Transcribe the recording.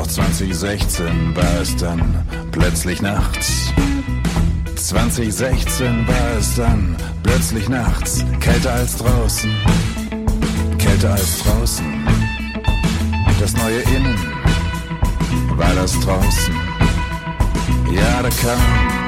Doch 2016 war es dann plötzlich nachts. 2016 war es dann plötzlich nachts. Kälter als draußen, kälter als draußen. Das neue Innen war das draußen. Ja, da kam